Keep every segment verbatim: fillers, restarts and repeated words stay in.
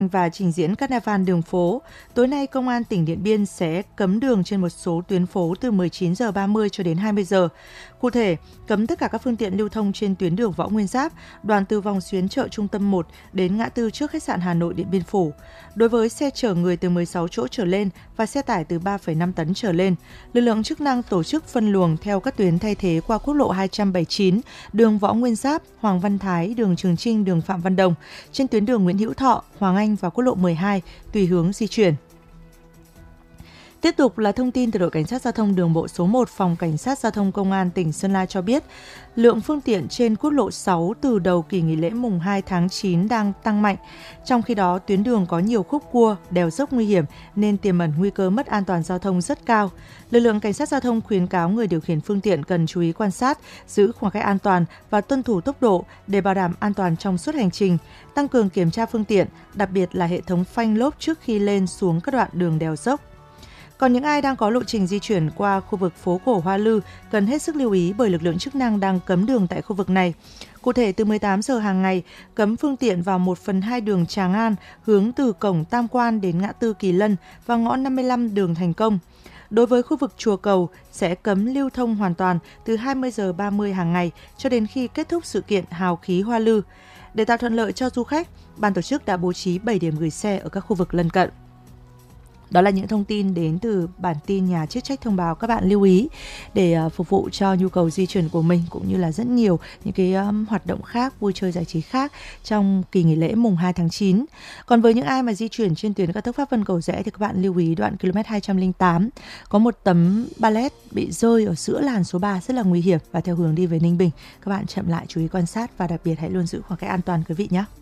và trình diễn Carnival đường phố. Tối nay, Công an tỉnh Điện Biên sẽ cấm đường trên một số tuyến phố từ mười chín giờ ba mươi cho đến hai mươi giờ. Cụ thể, cấm tất cả các phương tiện lưu thông trên tuyến đường Võ Nguyên Giáp, đoạn từ vòng xuyến chợ Trung tâm một đến ngã tư trước khách sạn Hà Nội Điện Biên Phủ. Đối với xe chở người từ mười sáu chỗ trở lên và xe tải từ ba phẩy năm tấn trở lên, lực lượng chức năng tổ chức phân luồng theo các tuyến thay thế qua quốc lộ hai trăm bảy mươi chín, đường Võ Nguyên Giáp, Hoàng Văn Thái, đường Trường Chinh, đường Phạm Văn Đồng, trên tuyến đường Nguyễn Hữu Thọ, Hoàng Anh và quốc lộ mười hai, tùy hướng di chuyển. Tiếp tục là thông tin từ đội Cảnh sát Giao thông đường bộ số một, Phòng Cảnh sát Giao thông Công an tỉnh Sơn La cho biết, lượng phương tiện trên quốc lộ sáu từ đầu kỳ nghỉ lễ mùng hai tháng chín đang tăng mạnh. Trong khi đó, tuyến đường có nhiều khúc cua, đèo dốc nguy hiểm nên tiềm ẩn nguy cơ mất an toàn giao thông rất cao. Lực lượng Cảnh sát Giao thông khuyến cáo người điều khiển phương tiện cần chú ý quan sát, giữ khoảng cách an toàn và tuân thủ tốc độ để bảo đảm an toàn trong suốt hành trình, tăng cường kiểm tra phương tiện, đặc biệt là hệ thống phanh lốp trước khi lên xuống các đoạn đường đèo dốc. Còn những ai đang có lộ trình di chuyển qua khu vực phố cổ Hoa Lư cần hết sức lưu ý bởi lực lượng chức năng đang cấm đường tại khu vực này. Cụ thể, từ mười tám giờ hàng ngày, cấm phương tiện vào một phần hai đường Tràng An hướng từ cổng Tam Quan đến ngã tư Kỳ Lân và ngõ năm mươi lăm đường Thành Công. Đối với khu vực Chùa Cầu sẽ cấm lưu thông hoàn toàn từ hai mươi giờ ba mươi hàng ngày cho đến khi kết thúc sự kiện Hào khí Hoa Lư. Để tạo thuận lợi cho du khách, ban tổ chức đã bố trí bảy điểm gửi xe ở các khu vực lân cận. Đó là những thông tin đến từ bản tin Nhà chức trách thông báo. Các bạn lưu ý để phục vụ cho nhu cầu di chuyển của mình cũng như là rất nhiều những cái um, hoạt động khác, vui chơi giải trí khác trong kỳ nghỉ lễ mùng hai tháng chín. Còn với những ai mà di chuyển trên tuyến cao tốc Pháp Vân Cầu Giẽ thì các bạn lưu ý đoạn km hai trăm lẻ tám có một tấm pallet bị rơi ở giữa làn số ba rất là nguy hiểm và theo hướng đi về Ninh Bình. Các bạn chậm lại, chú ý quan sát và đặc biệt hãy luôn giữ khoảng cách an toàn quý vị nhé.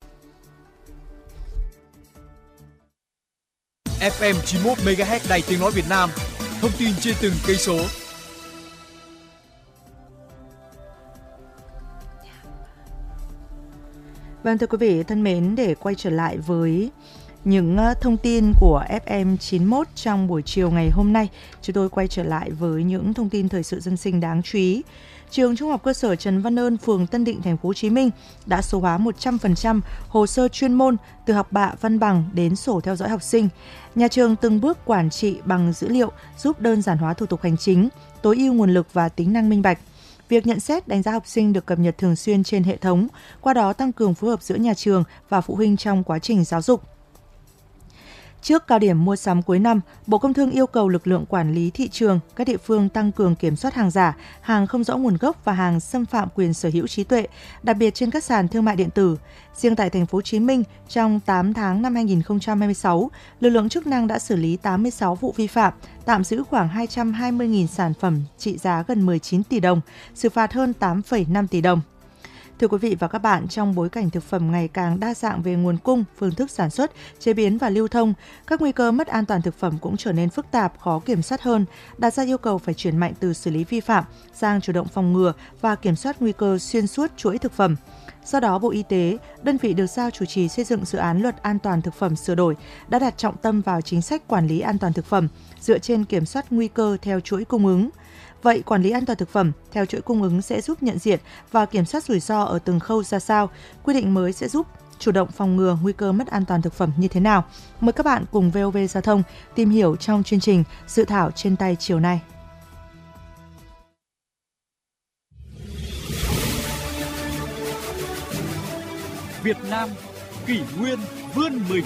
ép em chín mươi mốt mê ga héc Đài Tiếng nói Việt Nam. Thông tin trên từng cây số. Vâng, thưa quý vị thân mến, để quay trở lại với những thông tin của ép em chín mươi mốt trong buổi chiều ngày hôm nay, chúng tôi quay trở lại với những thông tin thời sự dân sinh đáng chú ý. Trường Trung học cơ sở Trần Văn Ơn, phường Tân Định, thành phố Hồ Chí Minh đã số hóa một trăm phần trăm hồ sơ chuyên môn từ học bạ văn bằng đến sổ theo dõi học sinh. Nhà trường từng bước quản trị bằng dữ liệu, giúp đơn giản hóa thủ tục hành chính, tối ưu nguồn lực và tính năng minh bạch. Việc nhận xét, đánh giá học sinh được cập nhật thường xuyên trên hệ thống, qua đó tăng cường phối hợp giữa nhà trường và phụ huynh trong quá trình giáo dục. Trước cao điểm mua sắm cuối năm, Bộ Công Thương yêu cầu lực lượng quản lý thị trường, các địa phương tăng cường kiểm soát hàng giả, hàng không rõ nguồn gốc và hàng xâm phạm quyền sở hữu trí tuệ, đặc biệt trên các sàn thương mại điện tử. Riêng tại thành phố Hồ Chí Minh, trong tám tháng năm hai nghìn không trăm hai mươi sáu, lực lượng chức năng đã xử lý tám mươi sáu vụ vi phạm, tạm giữ khoảng hai trăm hai mươi nghìn sản phẩm trị giá gần mười chín tỷ đồng, xử phạt hơn tám phẩy năm tỷ đồng. Thưa quý vị và các bạn, trong bối cảnh thực phẩm ngày càng đa dạng về nguồn cung, phương thức sản xuất, chế biến và lưu thông, các nguy cơ mất an toàn thực phẩm cũng trở nên phức tạp, khó kiểm soát hơn, đặt ra yêu cầu phải chuyển mạnh từ xử lý vi phạm sang chủ động phòng ngừa và kiểm soát nguy cơ xuyên suốt chuỗi thực phẩm. Do đó, Bộ Y tế, đơn vị được giao chủ trì xây dựng dự án Luật An toàn thực phẩm sửa đổi, đã đặt trọng tâm vào chính sách quản lý an toàn thực phẩm dựa trên kiểm soát nguy cơ theo chuỗi cung ứng. Vậy, quản lý an toàn thực phẩm theo chuỗi cung ứng sẽ giúp nhận diện và kiểm soát rủi ro ở từng khâu ra sao? Quy định mới sẽ giúp chủ động phòng ngừa nguy cơ mất an toàn thực phẩm như thế nào? Mời các bạn cùng vê o vê Giao thông tìm hiểu trong chương trình Dự thảo trên tay chiều nay. Việt Nam kỷ nguyên vươn mình.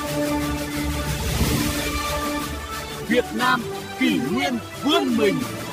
Việt Nam kỷ nguyên vươn mình.